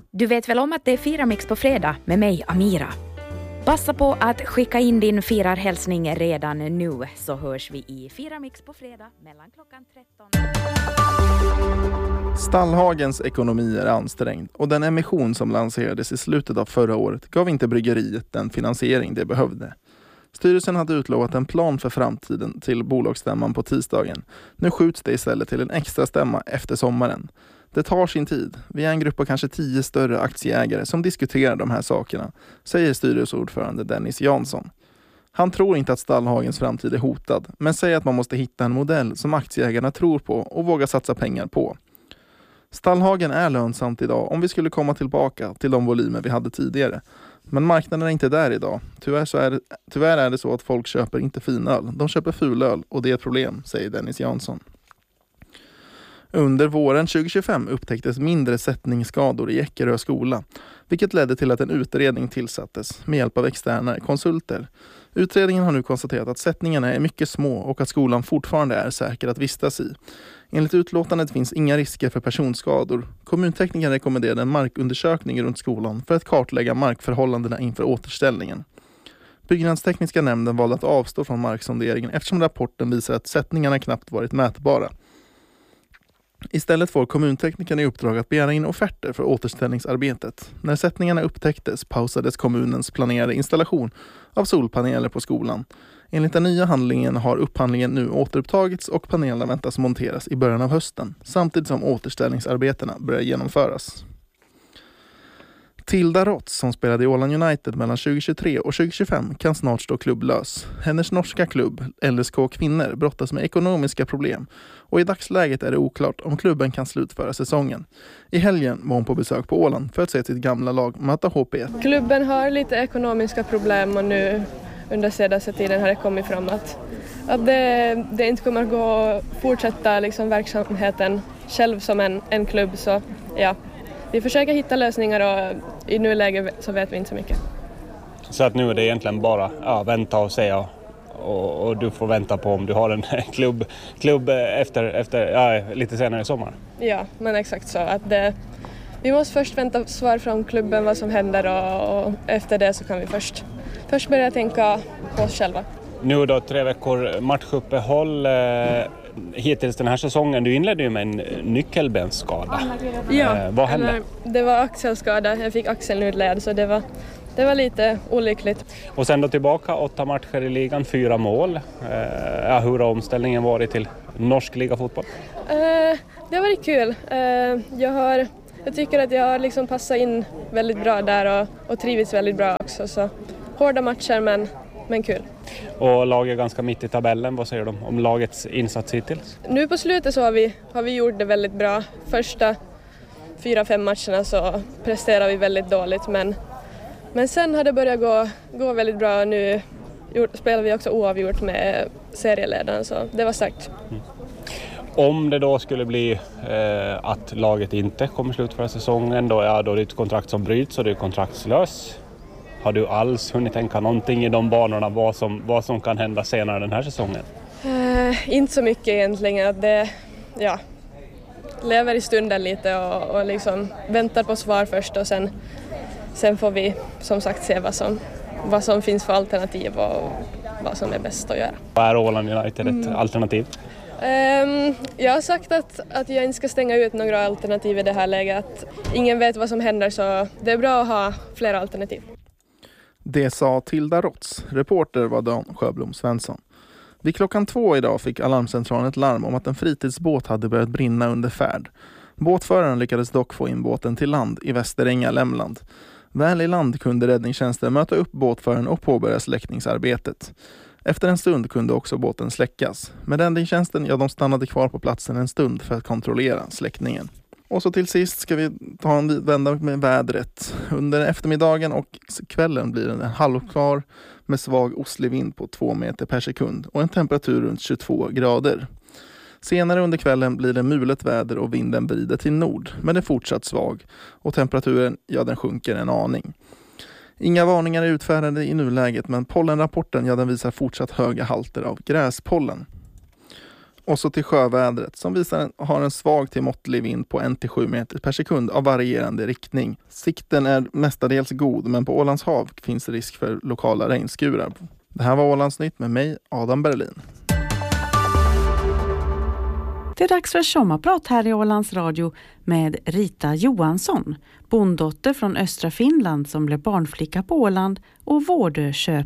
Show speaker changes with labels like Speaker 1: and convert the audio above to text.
Speaker 1: Du vet väl om att det är Firamix på fredag med mig, Amira. Passa på att skicka in din firarhälsning redan nu, så hörs vi i Firamix på fredag mellan klockan 13.
Speaker 2: Stallhagens ekonomi är ansträngd och den emission som lanserades i slutet av förra året gav inte bryggeriet den finansiering det behövde. Styrelsen hade utlovat en plan för framtiden till bolagsstämman på tisdagen. Nu skjuts det istället till en extra stämma efter sommaren. Det tar sin tid. Vi är en grupp av kanske 10 större aktieägare som diskuterar de här sakerna, säger styrelseordförande Dennis Jansson. Han tror inte att Stallhagens framtid är hotad, men säger att man måste hitta en modell som aktieägarna tror på och vågar satsa pengar på. Stallhagen är lönsamt idag om vi skulle komma tillbaka till de volymer vi hade tidigare. Men marknaden är inte där idag. Tyvärr är det så att folk köper inte finöl. De köper fulöl och det är ett problem, säger Dennis Jansson. Under våren 2025 upptäcktes mindre sättningsskador i Eckerö skola, vilket ledde till att en utredning tillsattes med hjälp av externa konsulter. Utredningen har nu konstaterat att sättningarna är mycket små och att skolan fortfarande är säker att vistas i. Enligt utlåtandet finns inga risker för personskador. Kommuntekniken rekommenderade en markundersökning runt skolan för att kartlägga markförhållandena inför återställningen. Byggnadstekniska nämnden valde att avstå från marksonderingen eftersom rapporten visar att sättningarna knappt varit mätbara. Istället får kommunteknikerna i uppdrag att begära in offerter för återställningsarbetet. När sättningarna upptäcktes pausades kommunens planerade installation av solpaneler på skolan. Enligt den nya handlingen har upphandlingen nu återupptagits och panelerna väntas monteras i början av hösten, samtidigt som återställningsarbetena börjar genomföras. Tilda Rotz, som spelade i Åland United mellan 2023 och 2025, kan snart stå klubblös. Hennes norska klubb, LSK Kvinnor, brottas med ekonomiska problem och i dagsläget är det oklart om klubben kan slutföra säsongen. I helgen var hon på besök på Åland för att se sitt gamla lag möta HP.
Speaker 3: Klubben har lite ekonomiska problem och nu under senaste tiden har det kommit fram att det inte kommer att gå att fortsätta liksom verksamheten själv som en klubb, så ja. Vi försöker hitta lösningar och i nuläget så vet vi inte så mycket.
Speaker 4: Så att nu är det egentligen bara vänta och se och du får vänta på om du har en klubb efter lite senare i sommar.
Speaker 3: Ja, men exakt så. Att vi måste först vänta svar från klubben vad som händer och efter det så kan vi först börja tänka på oss själva.
Speaker 4: Nu då 3 veckor matchuppehåll. Hittills den här säsongen, du inledde ju med en nyckelbensskada.
Speaker 3: Ja,
Speaker 4: vad hände?
Speaker 3: Det var axelskada. Jag fick axelnudled så det var lite olyckligt.
Speaker 4: Och sen då tillbaka 8 matcher i ligan, 4 mål. Hur har omställningen varit till norsk ligafotboll?
Speaker 3: Det har varit kul. Jag tycker att jag har liksom passat in väldigt bra där och trivits väldigt bra också. Så hårda matcher men kul.
Speaker 4: Och laget är ganska mitt i tabellen. Vad säger de om lagets insats hittills?
Speaker 3: Nu på slutet så har vi gjort det väldigt bra. Första 4-5 matcherna så presterar vi väldigt dåligt. Men sen har det börjat gå väldigt bra. Nu spelar vi också oavgjort med serieledaren, så det var starkt.
Speaker 4: Om det då skulle bli att laget inte kommer slutföra säsongen, då är det ett kontrakt som bryts och det är kontraktslös. Har du alls hunnit tänka någonting i de banorna vad som kan hända senare den här säsongen?
Speaker 3: Inte så mycket egentligen. Lever i stunden lite och liksom väntar på svar först och sen får vi som sagt se vad som finns för alternativ och vad som är bäst att göra.
Speaker 4: Är Åland United ett alternativ?
Speaker 3: Jag har sagt att jag inte ska stänga ut några alternativ i det här läget. Att ingen vet vad som händer, så det är bra att ha flera alternativ.
Speaker 2: Det sa Tilda Rotz. Reporter var Dan Sjöblom Svensson. Vid klockan 2 idag fick alarmcentralen ett larm om att en fritidsbåt hade börjat brinna under färd. Båtföraren lyckades dock få in båten till land i Västeränga, Lämland. Väl i land kunde räddningstjänsten möta upp båtföraren och påbörja släckningsarbetet. Efter en stund kunde också båten släckas. Men räddningstjänsten, de stannade kvar på platsen en stund för att kontrollera släckningen. Och så till sist ska vi ta en vända med vädret. Under eftermiddagen och kvällen blir det en halvklar med svag ostlig vind på 2 meter per sekund och en temperatur runt 22 grader. Senare under kvällen blir det mulet väder och vinden vrider till nord, men det är fortsatt svag och temperaturen, den sjunker en aning. Inga varningar är utfärdade i nuläget, men pollenrapporten, den visar fortsatt höga halter av gräspollen. Och så till sjövädret som har en svag till måttlig vind på 1-7 meter per sekund av varierande riktning. Sikten är mestadels god, men på Ålands hav finns risk för lokala regnskurar. Det här var Ålandsnytt med mig, Adam Berlin.
Speaker 5: Det är dags för sommarprat här i Ålands Radio med Rita Johansson, bonddotter från östra Finland som blev barnflicka på Åland och Vårdököp